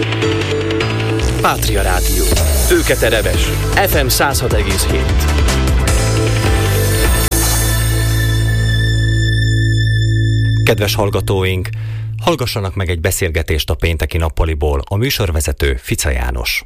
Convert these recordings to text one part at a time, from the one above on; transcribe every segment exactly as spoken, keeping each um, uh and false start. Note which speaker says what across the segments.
Speaker 1: Pátria Rádió. Főketereves. ef em száz hat egész hét.
Speaker 2: Kedves hallgatóink, hallgassanak meg egy beszélgetést a pénteki nappaliból. A műsorvezető Fica János.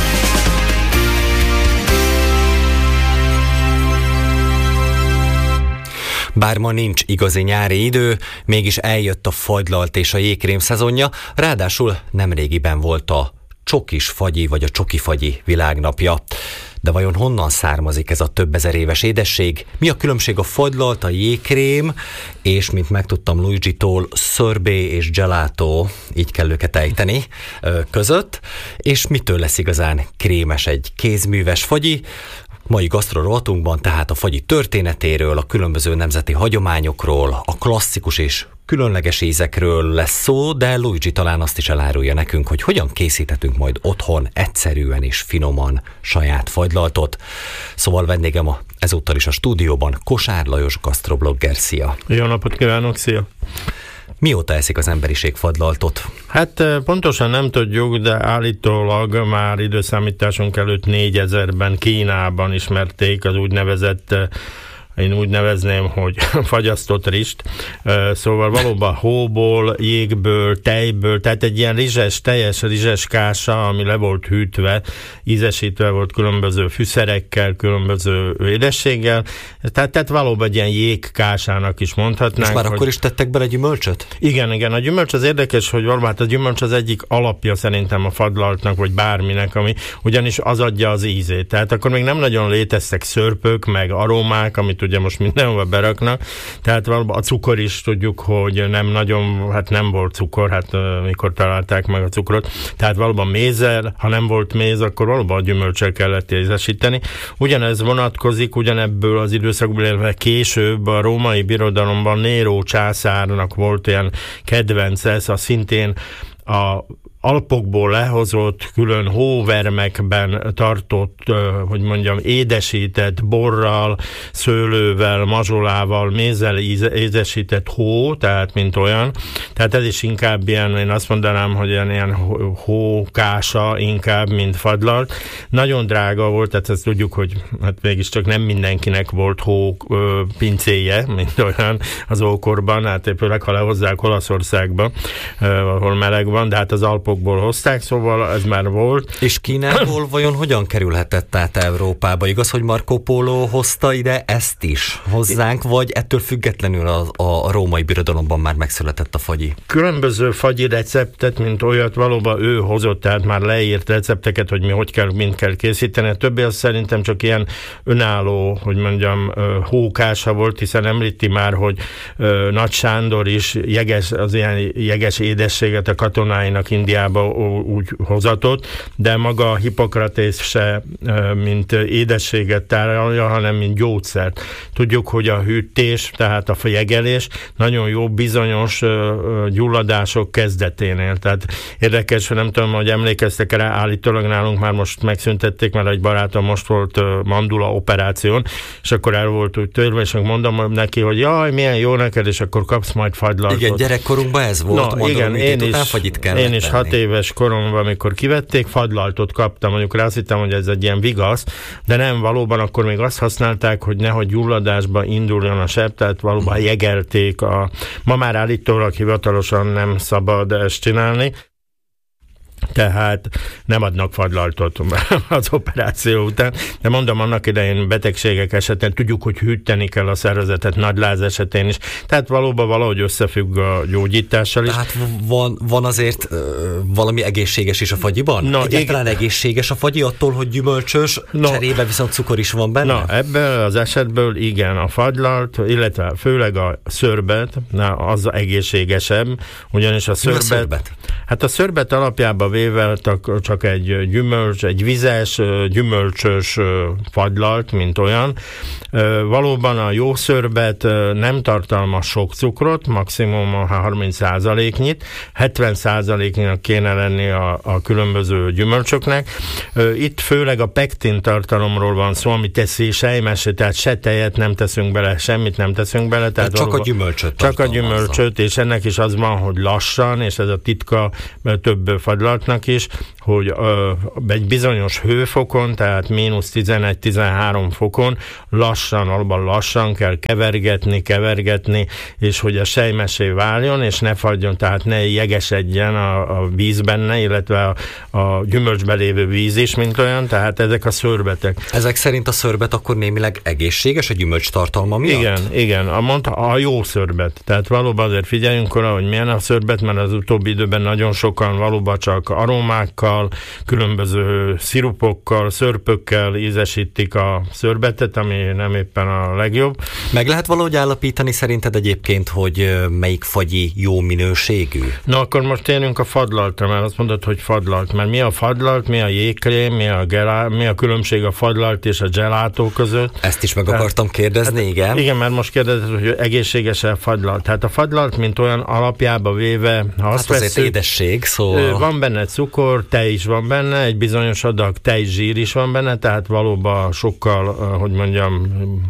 Speaker 2: Bár ma nincs igazi nyári idő, mégis eljött a fagylalt és a jégkrém szezonja, ráadásul nemrégiben volt a csokis fagyi vagy a csokifagyi világnapja. De vajon honnan származik ez a több ezer éves édesség? Mi a különbség a fagylalt, a jégkrém, és mint megtudtam Luigi-tól, sorbet és gelato, így kell őket ejteni, között, és mitől lesz igazán krémes egy kézműves fagyi? Mai gasztrorovatunkban tehát a fagyi történetéről, a különböző nemzeti hagyományokról, a klasszikus és különleges ízekről lesz szó, de Luigi talán azt is elárulja nekünk, hogy hogyan készíthetünk majd otthon egyszerűen és finoman saját fagylaltot. Szóval vendégem a, ezúttal is a stúdióban Kosár Lajos gasztroblogger. Szia!
Speaker 3: Jó napot kívánok, szia!
Speaker 2: Mióta eszik az emberiség fagylaltot?
Speaker 3: Hát pontosan nem tudjuk, de állítólag már időszámításunk előtt négyezerben Kínában ismerték az úgynevezett, én úgy nevezném, hogy fagyasztott rist. Szóval valóban hóból, jégből, tejből, tehát egy ilyen rizses, teljes rizses kása, ami le volt hűtve, ízesítve volt különböző fűszerekkel, különböző édességgel. Tehát, tehát valóban egy ilyen jégkásának is mondhatnánk.
Speaker 2: És már
Speaker 3: hogy...
Speaker 2: akkor is tettek bele gyümölcsöt?
Speaker 3: Igen, igen. A gyümölcs az érdekes, hogy valóban a gyümölcs az egyik alapja szerintem a fagylaltnak, vagy bárminek, ami ugyanis az adja az ízét. Tehát akkor még nem nagyon léteztek szörpök, meg aromák, amit ugye most mindenhova beraknak, tehát valóban a cukor is tudjuk, hogy nem nagyon, hát nem volt cukor, hát mikor találták meg a cukrot, tehát valóban mézzel, ha nem volt méz, akkor valóban a gyümölcsel kellett ízesíteni. Ugyanez vonatkozik, ugyanebből az időszakból élve később a római birodalomban Néró császárnak volt ilyen kedvence, az szintén a Alpokból lehozott, külön hóvermekben tartott, hogy mondjam, édesített borral, szőlővel, mazsolával, mézzel édesített hó, tehát mint olyan. Tehát ez is inkább ilyen, én azt mondanám, hogy ilyen, ilyen hókása inkább, mint fagylalt. Nagyon drága volt, tehát ezt tudjuk, hogy hát mégiscsak nem mindenkinek volt hó pincéje, mint olyan az ókorban, hát főleg ha lehozzák Olaszországba, ahol meleg van, de hát az Alpok hozták, szóval ez már volt.
Speaker 2: És Kínából vajon hogyan kerülhetett át Európába? Igaz, hogy Marco Polo hozta ide ezt is hozzánk, vagy ettől függetlenül a, a római birodalomban már megszületett a fagyi?
Speaker 3: Különböző fagyi receptet, mint olyat valóban ő hozott, tehát már leírt recepteket, hogy mi hogy kell, mint kell készíteni. A többi az szerintem csak ilyen önálló, hogy mondjam, hókása volt, hiszen említi már, hogy Nagy Sándor is jeges, az ilyen jeges édességet a katonáinak Indiában úgy hozatott, de maga Hippokratész se mint édességet tárolja, hanem mint gyógyszert. Tudjuk, hogy a hűtés, tehát a jegelés nagyon jó bizonyos gyulladások kezdeténél. Tehát érdekes, hogy nem tudom, hogy emlékeztek rá, állítólag nálunk már most megszüntették, mert egy barátom most volt mandula operáción, és akkor el volt úgy törve, és mondom neki, hogy jaj, milyen jó neked, és akkor kapsz majd fagylaltot.
Speaker 2: Igen, gyerekkorunkban ez volt.
Speaker 3: No,
Speaker 2: mondom,
Speaker 3: igen, én is, én is hat éves koromban, amikor kivették, fagylaltot kaptam, mondjuk rá azt hittem, hogy ez egy ilyen vigasz, de nem, valóban akkor még azt használták, hogy nehogy gyulladásba induljon a seb, tehát valóban jegelték. A, ma már állítólag hivatalosan nem szabad ezt csinálni, tehát nem adnak fagylaltot az operáció után. De mondom, annak idején betegségek esetén tudjuk, hogy hűteni kell a szervezetet, nagyláz esetén is. Tehát valóban valahogy összefügg a gyógyítással is.
Speaker 2: Tehát van, van azért uh, valami egészséges is a fagyiban?
Speaker 3: No,
Speaker 2: Egyáltalán ig- egészséges a fagyi attól, hogy gyümölcsös, no, cserébe viszont cukor is van benne?
Speaker 3: Na, ebből az esetből igen, a fagylalt, illetve főleg a szörbet, na, az egészségesebb, ugyanis a szörbet...
Speaker 2: Mi a szörbet?
Speaker 3: Hát a szörbet alapjában véve csak egy gyümölcs, egy vizes, gyümölcsös fagylalt, mint olyan. Valóban a jó szörbet nem tartalmaz sok cukrot, maximum harminc százaléknyit, hetven százaléknak kéne lenni a, a különböző gyümölcsöknek. Itt főleg a pektin tartalomról van szó, ami teszi sejmesé, tehát se tejet nem teszünk bele, semmit nem teszünk bele. Tehát
Speaker 2: csak a gyümölcsöt
Speaker 3: Csak a gyümölcsöt, és ennek is az van, hogy lassan, és ez a titka több fagylalt, faglaltnak is, hogy ö, egy bizonyos hőfokon, tehát mínusz tizenegy-tizenhárom fokon lassan, alapban lassan kell kevergetni, kevergetni, és hogy a sejmessé váljon, és ne fagyjon, tehát ne jegesedjen a, a víz benne, illetve a, a gyümölcsbe lévő víz is, mint olyan, tehát ezek a szörbetek.
Speaker 2: Ezek szerint a szörbet akkor némileg egészséges a gyümölcs tartalma miatt?
Speaker 3: Igen, igen, a, mondta, a jó szörbet. Tehát valóban azért figyeljünk arra, hogy milyen a szörbet, mert az utóbbi időben nagyon sokan valóban csak aromákkal, különböző szirupokkal, szörpökkel ízesítik a szörbetet, ami nem éppen a legjobb.
Speaker 2: Meg lehet valahogy állapítani szerinted egyébként, hogy melyik fagyi jó minőségű?
Speaker 3: Na akkor most térjünk a fadlaltra, mert azt mondod, hogy fadlalt. Mert mi a fadlalt, mi a jégkrém, mi a, gelá, mi a különbség a fadlalt és a gelátó között?
Speaker 2: Ezt is meg tehát, akartam kérdezni, hát, igen.
Speaker 3: Igen, mert most kérdezed, hogy egészséges-e a fadlalt. Tehát a fadlalt, mint olyan alapjába véve, ha
Speaker 2: hát
Speaker 3: azt
Speaker 2: azért
Speaker 3: vesszük,
Speaker 2: édesség, szóval...
Speaker 3: Van benne cukor, tej is van benne, egy bizonyos adag tejzsír is van benne, tehát valóban sokkal, hogy mondjam,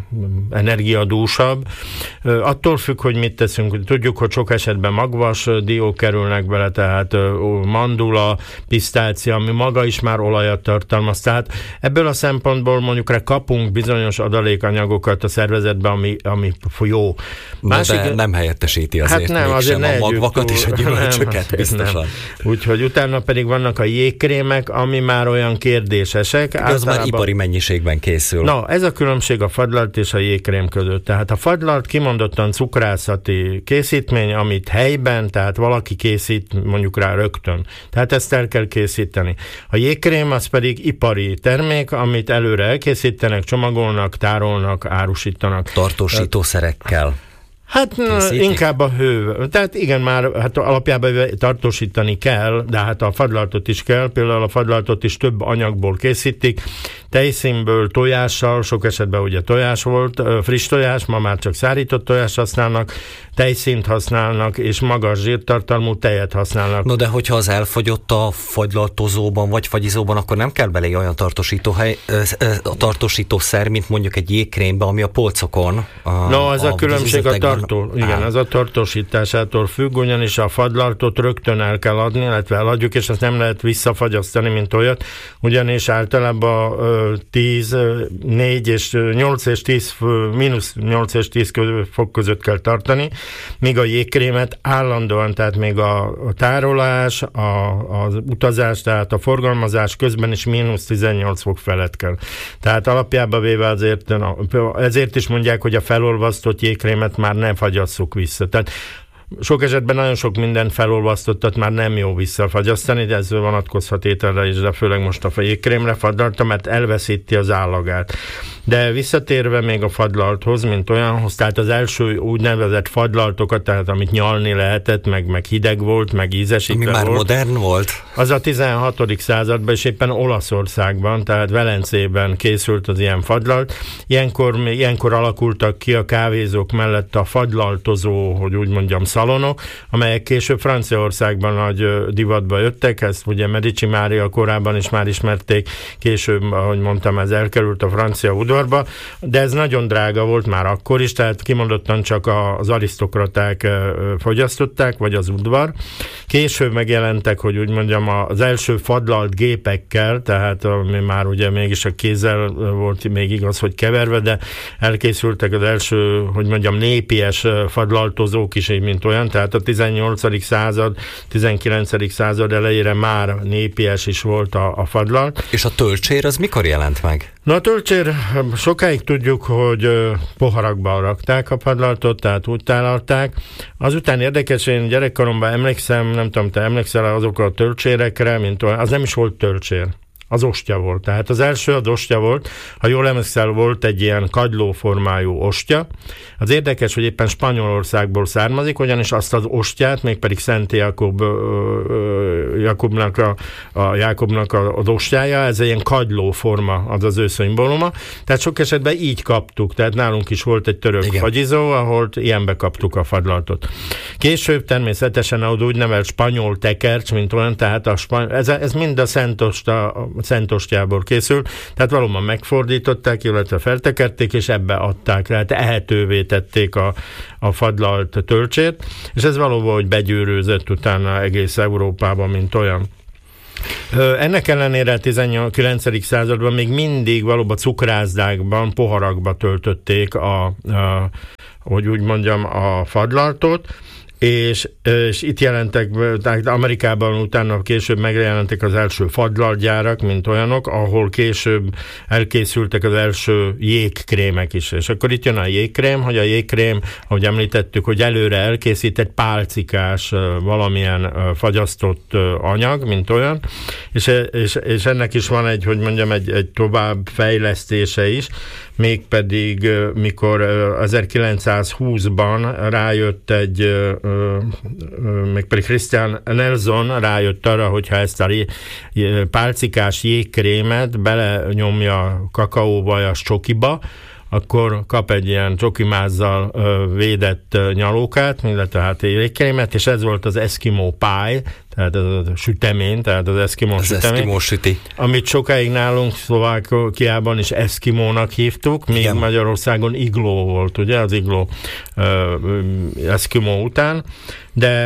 Speaker 3: energiadúsabb. Attól függ, hogy mit teszünk. Tudjuk, hogy sok esetben magvas diók kerülnek bele, tehát mandula, pisztácia, ami maga is már olajat tartalmaz. Tehát ebből a szempontból mondjuk rá kapunk bizonyos adalékanyagokat a szervezetbe, ami, ami jó.
Speaker 2: Másik, de nem helyettesíti azért
Speaker 3: hát nem, azért
Speaker 2: a magvakat és a gyümölcsöket
Speaker 3: nem,
Speaker 2: biztosan.
Speaker 3: Nem. Úgyhogy utána pedig vannak a jégkrémek, ami már olyan kérdésesek.
Speaker 2: Az általában... már ipari mennyiségben készül.
Speaker 3: Na, ez a különbség a fadlalt és a jégkrém között. Tehát a fadlalt kimondottan cukrászati készítmény, amit helyben, tehát valaki készít mondjuk rá rögtön. Tehát ezt el kell készíteni. A jégkrém az pedig ipari termék, amit előre elkészítenek, csomagolnak, tárolnak, árusítanak.
Speaker 2: Tartósítószerekkel.
Speaker 3: Hát készítik? Inkább a hő. Tehát igen, már hát alapjában tartósítani kell, de hát a fadlaltot is kell. Például a fadlaltot is több anyagból készítik. Tejszínből, tojással, sok esetben ugye tojás volt, friss tojás, ma már csak szárított tojást használnak, tejszínt használnak, és magas zsírtartalmú tejet használnak.
Speaker 2: No de hogyha az elfogyott a fagylaltozóban vagy fagyizóban, akkor nem kell belé olyan tartósítóhely, a tartósítószer, mint mondjuk egy jégkrémbe, ami a polcokon. A,
Speaker 3: no, az a, a különbség a tartó, igen,
Speaker 2: áll.
Speaker 3: az a tartósításától függ, ugyanis a fadlaltot rögtön el kell adni, illetve eladjuk, és azt nem lehet visszafagyasztani, mint olyat, ugyanis általában tíz, négy és nyolc és tíz, mínusz nyolc és tíz fok között kell tartani, míg a jégkrémet állandóan, tehát még a, a tárolás, a, az utazás, tehát a forgalmazás közben is mínusz tizennyolc fok felett kell. Tehát alapjában véve azért, ezért is mondják, hogy a felolvasztott jégkrémet már nem fagyasszuk vissza. Tehát sok esetben nagyon sok minden felolvasztottat már nem jó visszafagyasztani, de ez vonatkozhat ételre is, de főleg most a jégkrémre, fadlaltra, mert elveszíti az állagát. De visszatérve még a fadlalthoz, mint olyanhoz, tehát az első úgynevezett fadlaltokat, tehát amit nyalni lehetett, meg, meg hideg volt, meg ízesítve volt.
Speaker 2: Ami már modern volt.
Speaker 3: Az a tizenhatodik században, és éppen Olaszországban, tehát Velencében készült az ilyen fadlalt. Ilyenkor, ilyenkor alakultak ki a kávézók mellett a fadlaltozó, hogy úgy mondjam, szalonok, amelyek később Franciaországban nagy divatba jöttek, ezt ugye Medici Mária korábban is már ismerték, később, ahogy mondtam, ez elkerült a francia udvarba, de ez nagyon drága volt már akkor is, tehát kimondottan csak az arisztokraták fogyasztották, vagy az udvar. Később megjelentek, hogy úgy mondjam, az első fadlalt gépekkel, tehát ami már ugye mégis a kézzel volt még igaz, hogy keverve, de elkészültek az első, hogy mondjam, népies fadlaltozók is, mint olyan, tehát a tizennyolcadik század, tizenkilencedik század elejére már népies is volt a, a fadlalt.
Speaker 2: És a tölcsér az mikor jelent meg?
Speaker 3: Na a tölcsér, sokáig tudjuk, hogy poharakban rakták a fadlaltot, tehát úgy tálalták. Azután érdekes, én gyerekkoromban emlékszem, nem tudom, te emlékszel azokra a tölcsérekre, mint olyan, az nem is volt tölcsér. Az ostya volt. Tehát az első az ostya volt, ha jól emlékszel, volt egy ilyen kagylóformájú ostya. Az érdekes, hogy éppen Spanyolországból származik, ugyanis azt az ostját, mégpedig Szent Jákob, Jakobnak, a, a Jákobnak az ostjája, ez egy ilyen kagylóforma, az az ő szimbóluma. Tehát sok esetben így kaptuk. Tehát nálunk is volt egy török Igen. fagyizó, ahol ilyenbe kaptuk a fadlaltot. Később természetesen az úgynevezett spanyol tekercs, mint olyan, tehát a spany- ez, ez mind a Szentosta Szentostjából készül, tehát valóban megfordították, illetve feltekerték, és ebbe adták, tehát ehetővé tették a, a fadlalt tölcsét, és ez valóban, hogy begyűrűzött utána egész Európában, mint olyan. Ennek ellenére a tizenkilencedik században még mindig valóban cukrászdákban, poharakba töltötték a, a hogy úgy mondjam, a fadlaltot, és, és itt jelentek, tehát Amerikában utána később megjelentek az első fadlaltgyárak, mint olyanok, ahol később elkészültek az első jégkrémek is. És akkor itt jön a jégkrém, hogy a jégkrém, ahogy említettük, hogy előre elkészített pálcikás valamilyen fagyasztott anyag, mint olyan, és, és, és ennek is van egy, hogy mondjam, egy, egy tovább fejlesztése is, mégpedig mikor ezerkilencszázhúszban rájött egy, mégpedig Christian Nelson rájött arra, hogyha ezt a pálcikás jégkrémet belenyomja kakaóvajas csokiba, akkor kap egy ilyen csokimázzal védett nyalókát, illetve hát jégkrémet, és ez volt az Eskimo pie, tehát ez a sütemény, tehát az Eskimo
Speaker 2: az
Speaker 3: sütemény,
Speaker 2: Eskimo süti.
Speaker 3: Amit sokáig nálunk Szlovákiában is Eskimónak hívtuk, míg igen. Magyarországon igló volt, ugye, az igló uh, Eskimo után, de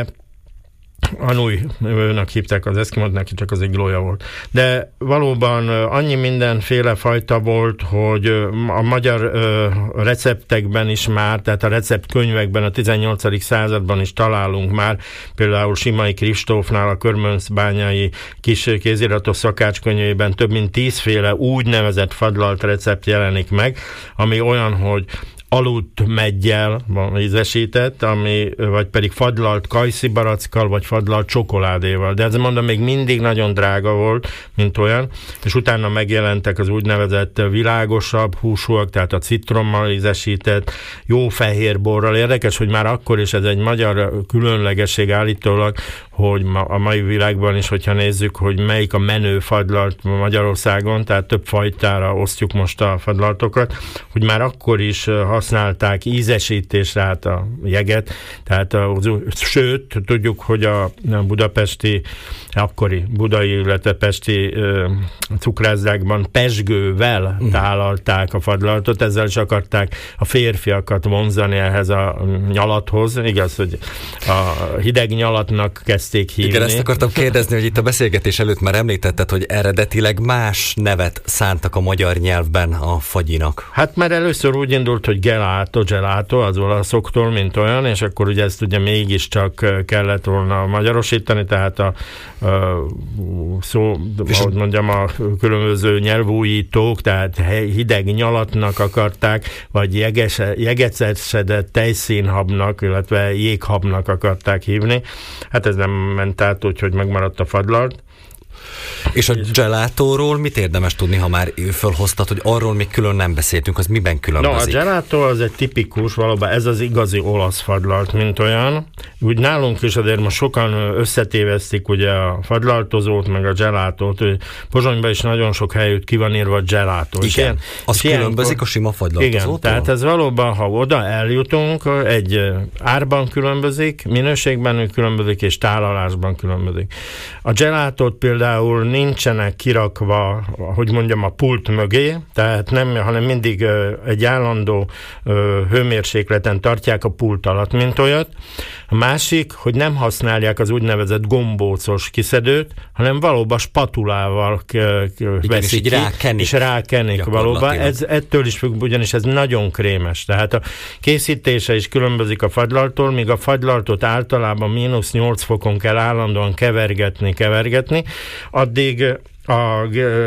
Speaker 3: Anújnak hívták az eszkimót, neki csak az iglója volt. De valóban annyi mindenféle fajta volt, hogy a magyar receptekben is már, tehát a receptkönyvekben a tizennyolcadik században is találunk már, például Simai Kristófnál a Körmöncbányai kis kéziratos szakácskönyvében több mint tízféle úgynevezett fadlalt recept jelenik meg, ami olyan, hogy aludt meggyel van ízesített, ami, vagy pedig fadlalt kajszibarackkal, vagy fadlalt csokoládéval. De ez mondom, még mindig nagyon drága volt, mint olyan, és utána megjelentek az úgynevezett világosabb húsúak, tehát a citrommal ízesített, jó fehér borral. Érdekes, hogy már akkor is ez egy magyar különlegesség állítólag, hogy ma, a mai világban is, hogyha nézzük, hogy melyik a menő fadlalt Magyarországon, tehát több fajtára osztjuk most a fadlaltokat, hogy már akkor is használták ízesítésre át a jeget, tehát a, sőt, tudjuk, hogy a budapesti, akkori budai, illetve pesti ö, cukrászdákban pezsgővel uh-huh. tálalták a fadlaltot, ezzel is akarták a férfiakat vonzani ehhez a nyalathoz. Igaz, hogy a hideg nyalatnak kezdték hívni.
Speaker 2: Igen, ezt akartam kérdezni, hogy itt a beszélgetés előtt már említetted, hogy eredetileg más nevet szántak a magyar nyelvben a fagyinak.
Speaker 3: Hát már először úgy indult, hogy gelato, gelato az olaszoktól, mint olyan, és akkor ugye ezt ugye mégiscsak kellett volna magyarosítani, tehát a, a szó, ahogy mondjam, a különböző nyelvújítók, tehát hideg nyalatnak akarták, vagy jeges, jegecesedett tejszínhabnak, illetve jéghabnak akarták hívni. Hát ez nem ment át, úgyhogy megmaradt a fadlalt.
Speaker 2: És a gelatóról mit érdemes tudni, ha már fölhoztad, hogy arról még külön nem beszéltünk, az miben különbözik?
Speaker 3: No, a gelato az egy tipikus, valóban ez az igazi olasz fadlalt, mint olyan. Úgy nálunk is azért most sokan összetévesztik ugye a fadlaltozót, meg a gelatót. Pozsonyban is nagyon sok helyütt ki van írva gelato.
Speaker 2: Igen, ilyen, az különbözik ilyenkor, a sima fadlaltozótól? Igen,
Speaker 3: tehát ez valóban, ha oda eljutunk, egy árban különbözik, minőségben különbözik, és tálalásban különbözik. A gelatót például nincsenek kirakva, hogy mondjam, a pult mögé, tehát nem, hanem mindig egy állandó hőmérsékleten tartják a pult alatt, mint olyat. A másik, hogy nem használják az úgynevezett gombócos kiszedőt, hanem valóban spatulával veszik ki, rákenik, és rákenik valóban. Ez, ettől is függ, ugyanis ez nagyon krémes. Tehát a készítése is különbözik a fagylaltól, míg a fagylaltot általában mínusz nyolc fokon kell állandóan kevergetni, kevergetni, addig a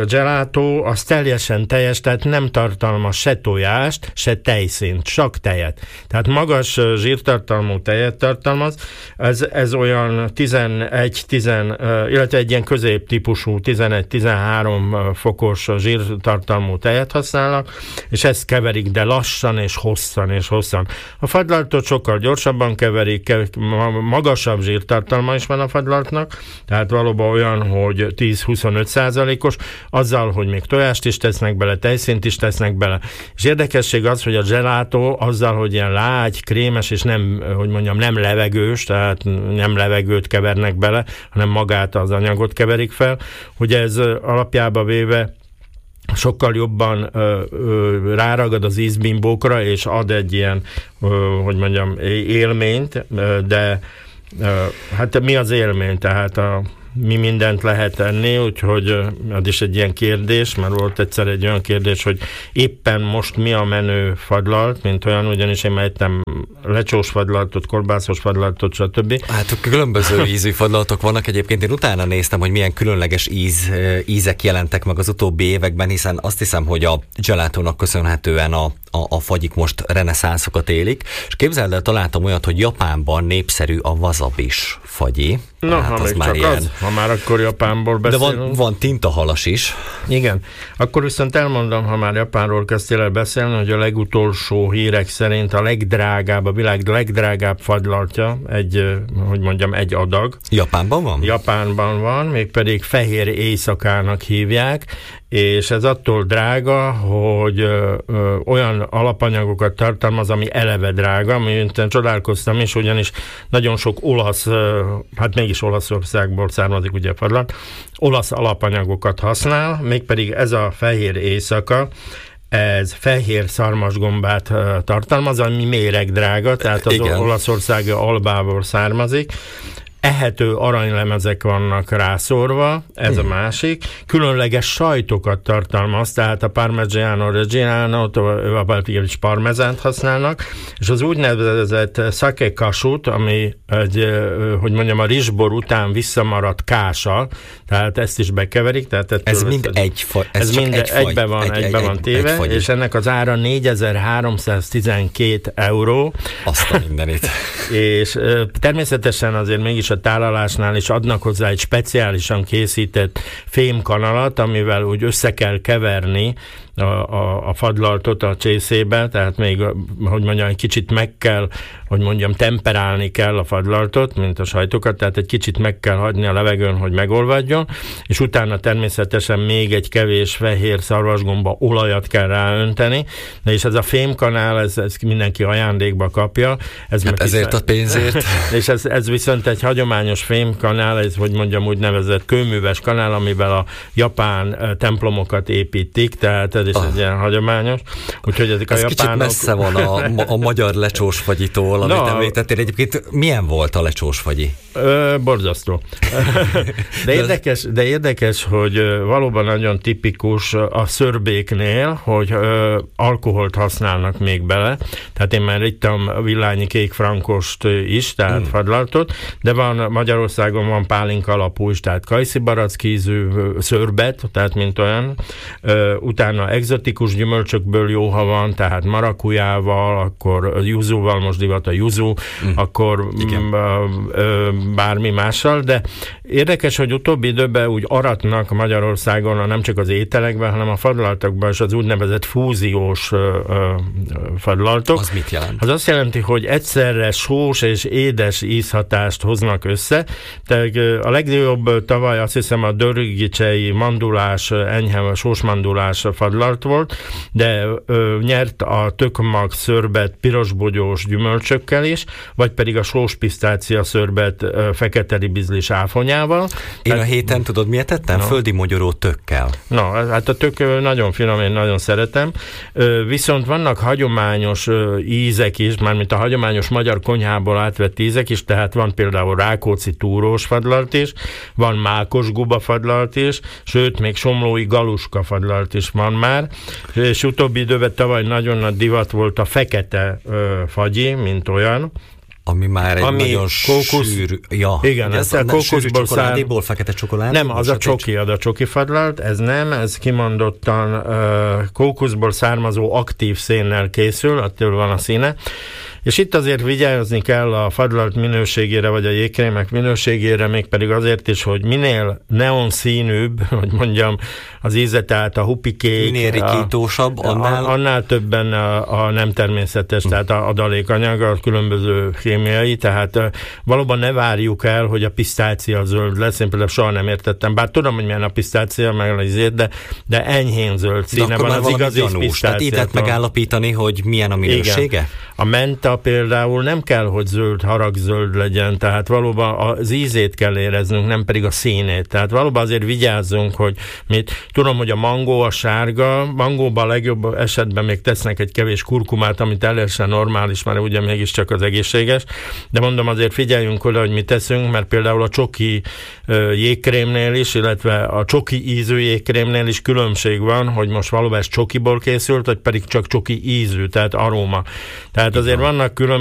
Speaker 3: gelato az teljesen teljes, tehát nem tartalmaz se tojást, se tejszínt, csak tejet. Tehát magas zsírtartalmú tejet tartalmaz, ez, ez olyan tizenegy, tíz, illetve egy ilyen középtípusú tizenegy-tizenhárom fokos zsírtartalmú tejet használnak, és ezt keverik, de lassan és hosszan és hosszan. A fagylaltot sokkal gyorsabban keverik, magasabb zsírtartalma is van a fagylaltnak, tehát valóban olyan, hogy tíz-huszonöt százalékos, azzal, hogy még tojást is tesznek bele, tejszínt is tesznek bele. És érdekesség az, hogy a gelato azzal, hogy ilyen lágy, krémes, és nem, hogy mondjam, nem levegős, tehát nem levegőt kevernek bele, hanem magát az anyagot keverik fel, hogy ez alapjába véve sokkal jobban ö, ö, ráragad az ízbimbókra, és ad egy ilyen, ö, hogy mondjam, élményt, ö, de ö, hát mi az élmény? Tehát a mi mindent lehet enni, úgyhogy az is egy ilyen kérdés, mert volt egyszer egy olyan kérdés, hogy éppen most mi a menő fagylalt, mint olyan, ugyanis én már ettem lecsós fagylaltot, kolbászos fagylaltot, stb.
Speaker 2: Hát különböző ízű fagylaltok vannak, egyébként én utána néztem, hogy milyen különleges íz, ízek jelentek meg az utóbbi években, hiszen azt hiszem, hogy a gelatónak köszönhetően a, a, a fagyik most reneszánszokat élik, és képzeld el, találtam olyat, hogy Japánban népszerű a wasabis fagyi.
Speaker 3: Na,
Speaker 2: hát
Speaker 3: ha
Speaker 2: az
Speaker 3: még
Speaker 2: már
Speaker 3: csak
Speaker 2: ilyen...
Speaker 3: az, ha már akkor Japánból beszélünk.
Speaker 2: De van, van tintahalas is.
Speaker 3: Igen. Akkor viszont elmondom, ha már Japánról kezdtél el beszélni, hogy a legutolsó hírek szerint a legdrágább, a világ legdrágább fagylaltja, egy, hogy mondjam, egy adag.
Speaker 2: Japánban van?
Speaker 3: Japánban van, mégpedig fehér éjszakának hívják, és ez attól drága, hogy ö, ö, olyan alapanyagokat tartalmaz, ami eleve drága, mint csodálkoztam is, ugyanis nagyon sok olasz, ö, hát mégis Olaszországból származik ugye a fagylat, olasz alapanyagokat használ, mégpedig ez a fehér éjszaka, ez fehér szarvasgombát uh, tartalmaz, ami méregdrága, tehát az
Speaker 2: Igen.
Speaker 3: olaszországi albából származik. Ehető aranylemezek vannak rászórva, ez hmm. a másik. Különleges sajtokat tartalmaz, tehát a Parmigiano Reggiano, vagy is parmezánt használnak, és az úgynevezett sake kasut, ami egy, hogy mondjam, a rizsbor után visszamaradt kása, tehát ezt is bekeverik. Tehát
Speaker 2: ez mind ez, egy fagy. Ez,
Speaker 3: ez mind
Speaker 2: egy
Speaker 3: egybe van, egy, egybe egy, van téve, egy és ennek az ára négyezer-háromszáztizenkét euró.
Speaker 2: Azt a mindenit.
Speaker 3: És természetesen azért mégis a tálalásnál is adnak hozzá egy speciálisan készített fémkanalat, amivel úgy össze kell keverni a, a, a fagylaltot a csészébe, tehát még, hogy mondjam, egy kicsit meg kell, hogy mondjam, temperálni kell a fagylaltot, mint a sajtokat, tehát egy kicsit meg kell hagyni a levegőn, hogy megolvadjon, és utána természetesen még egy kevés fehér szarvasgomba olajat kell ráönteni, de és ez a fémkanál, ez, ez mindenki ajándékba kapja. Ez
Speaker 2: hát ezért a pénzért.
Speaker 3: És ez, ez viszont egy hagyományos fémkanál, ez, hogy mondjam, úgynevezett kőműves kanál, amivel a japán templomokat építik, tehát ez is ah. egy ilyen hagyományos. Úgyhogy ezek
Speaker 2: ez
Speaker 3: a
Speaker 2: kicsit
Speaker 3: japánok...
Speaker 2: messze van a, a magyar lecsósfagyitól, amit no, említettél. Egyébként milyen volt a lecsósfagyi?
Speaker 3: Ö, borzasztó. De érdekes, de érdekes, hogy valóban nagyon tipikus a szörbéknél, hogy ö, alkoholt használnak még bele. Tehát én már ittam villányi kék frankost is, tehát hmm. fagylaltot, de van Magyarországon van pálinka alapú is, tehát kajszibarackízű szörbet, tehát mint olyan. Ö, utána egzotikus gyümölcsökből jó, ha van, tehát marakujával, akkor juzúval, most divat a juzú, hmm. akkor m, ö, bármi mással, de érdekes, hogy utóbbi időben úgy aratnak Magyarországon nem csak az ételekben, hanem a fagylaltokban is az úgynevezett fúziós ö, ö, fagylaltok.
Speaker 2: Az mit jelent?
Speaker 3: Az azt jelenti, hogy egyszerre sós és édes ízhatást hoznak össze. Tehát a legjobb tavaly azt hiszem a dörgicsei mandulás, enyhe sós mandulás fagylalt volt, de ö, nyert a tökmag szörbet pirosbogyós gyümölcsökkel is, vagy pedig a sós pisztácia szörbet ö, fekete ribizlis áfonyával.
Speaker 2: Én Tehát, a héten tudod miért tettem? No. Földi mogyoró tökkel.
Speaker 3: Na, hát a tök nagyon finom, én nagyon szeretem. Ö, viszont vannak hagyományos ö, ízek is, mármint a hagyományos magyar konyhából átvett ízek is, tehát van például rákóczi túrós fagylalt is, van mákos guba fagylalt is, sőt, még somlói galuska fagylalt is van már, és utóbbi időben tavaly nagyon nagy divat volt a fekete ö, fagyi, mint olyan,
Speaker 2: ami már egy ami nagyon kókusz, sűrű... Ja,
Speaker 3: igen, ez a kókuszból
Speaker 2: csokoládéból, fekete csokolád?
Speaker 3: Nem, az a csoki, az a csoki fagylalt, ez nem, ez kimondottan uh, kókuszból származó aktív szénnel készül, attól van a színe. És itt azért vigyázni kell a fagylalt minőségére, vagy a jégkrémek minőségére, mégpedig azért is, hogy minél neonszínűbb, hogy mondjam, az íze, tehát a hupikék,
Speaker 2: minél rikítósabb, annál...
Speaker 3: A, annál többen a, a nem természetes, tehát a adalékanyag, a különböző kémiai, tehát uh, valóban ne várjuk el, hogy a pisztácia zöld lesz, én például soha nem értettem, bár tudom, hogy milyen a pisztácia, meg az ízét, de, de enyhén zöld színe van az igazi pisztácia.
Speaker 2: Tehát így lehet megállapítani, hogy milyen a minősége?
Speaker 3: Igen. A menta palota például nem kell, hogy zöld, haragzöld legyen, tehát valóban az ízét kell éreznünk, nem pedig a színét. Tehát valóban azért vigyázzunk, hogy mit. Tudom, hogy a mangó a sárga, mangóban a legjobb esetben még tesznek egy kevés kurkumát, amit teljesen normális, mert ugye mégiscsak az egészséges, de mondom, azért figyeljünk oda, hogy mit teszünk, mert például a csoki ö, jégkrémnél is, illetve a csoki ízű jégkrémnél is különbség van, hogy most valóban ez csokiból készült, vagy pedig csak csoki ízű, tehát aróma. Tehát azért vannak különbségek,